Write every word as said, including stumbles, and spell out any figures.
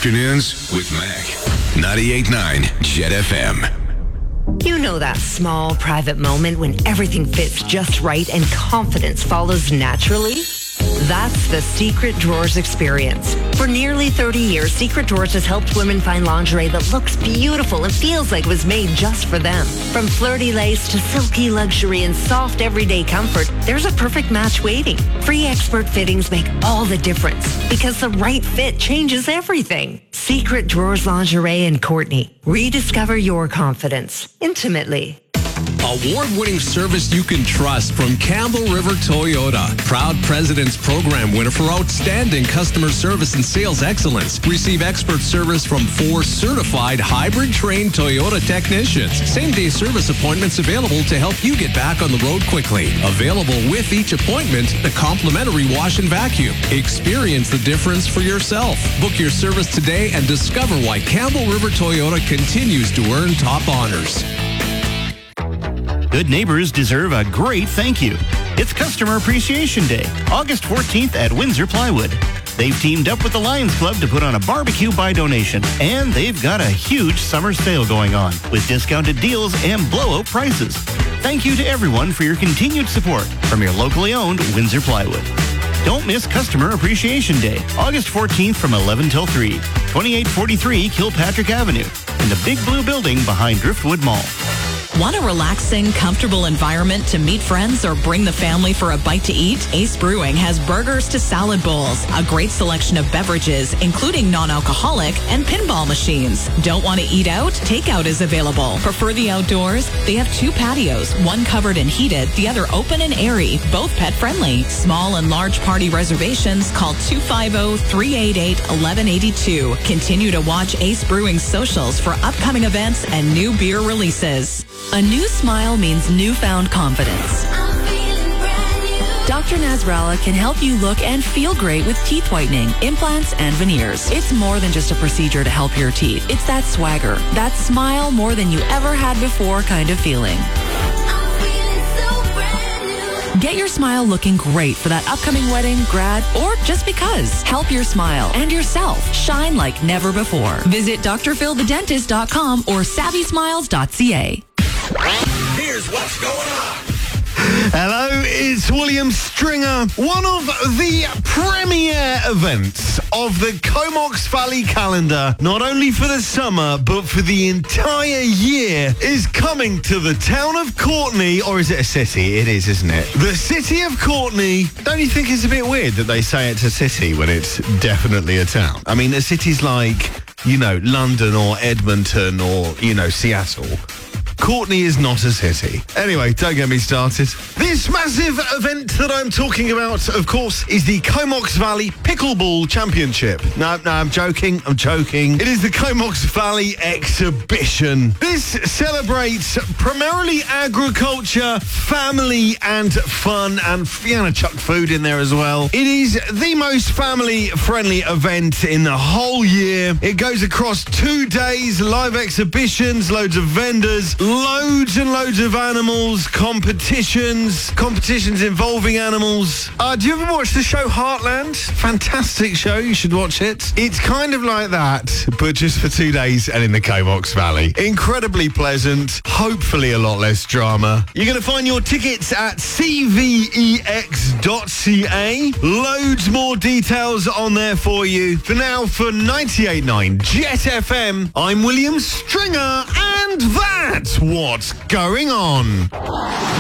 Afternoons with Mac. ninety-eight point nine Jet F M. You know that small, private moment when everything fits just right and confidence follows naturally? That's the Secret Drawers experience. For nearly thirty years, Secret Drawers has helped women find lingerie that looks beautiful and feels like it was made just for them. From flirty lace to silky luxury and soft everyday comfort, there's a perfect match waiting. Free expert fittings make all the difference because the right fit changes everything. Secret Drawers Lingerie and Courtney. Rediscover your confidence intimately. Award-winning service you can trust from Campbell River Toyota. Proud President's Program winner for outstanding customer service and sales excellence. Receive expert service from four certified hybrid-trained Toyota technicians. Same-day service appointments available to help you get back on the road quickly. Available with each appointment, the complimentary wash and vacuum. Experience the difference for yourself. Book your service today and discover why Campbell River Toyota continues to earn top honors. Good neighbors deserve a great thank you. It's Customer Appreciation Day, August fourteenth at Windsor Plywood. They've teamed up with the Lions Club to put on a barbecue by donation, and they've got a huge summer sale going on with discounted deals and blowout prices. Thank you to everyone for your continued support from your locally owned Windsor Plywood. Don't miss Customer Appreciation Day, August fourteenth from eleven till three, twenty-eight forty-three Kilpatrick Avenue, in the Big Blue Building behind Driftwood Mall. Want a relaxing, comfortable environment to meet friends or bring the family for a bite to eat? Ace Brewing has burgers to salad bowls, a great selection of beverages, including non-alcoholic, and pinball machines. Don't want to eat out? Takeout is available. Prefer the outdoors? They have two patios, one covered and heated, the other open and airy, both pet-friendly. Small and large party reservations, call two five zero, three eight eight, one one eight two. Continue to watch Ace Brewing's socials for upcoming events and new beer releases. A new smile means newfound confidence. Doctor Nasrallah can help you look and feel great with teeth whitening, implants, and veneers. It's more than just a procedure to help your teeth. It's that swagger, that smile more than you ever had before kind of feeling. Get your smile looking great for that upcoming wedding, grad, or just because. Help your smile and yourself shine like never before. Visit D R phil the dentist dot com or savvy smiles dot c a. Here's what's going on. Hello, it's William Stringer. One of the premier events of the Comox Valley calendar, not only for the summer, but for the entire year, is coming to the town of Courtney. Or is it a city? It is, isn't it? The city of Courtney. Don't you think it's a bit weird that they say it's a city when it's definitely a town? I mean, a city's like, you know, London or Edmonton or, you know, Seattle. Courtney is not a city. Anyway, don't get me started. This massive event that I'm talking about, of course, is the Comox Valley Pickleball Championship. No, no, I'm joking. I'm joking. It is the Comox Valley Exhibition. This celebrates primarily agriculture, family, and fun, and you know, chuck food in there as well. It is the most family-friendly event in the whole year. It goes across two days, live exhibitions, loads of vendors, loads and loads of animals, competitions, competitions involving animals. Uh, do you ever watch the show Heartland? Fantastic show, you should watch it. It's kind of like that, but just for two days and in the Comox Valley. Incredibly pleasant, hopefully a lot less drama. You're going to find your tickets at c v e x dot c a. Loads more details on there for you. For now, for ninety-eight point nine Jet F M, I'm William Stringer, and that's what's going on.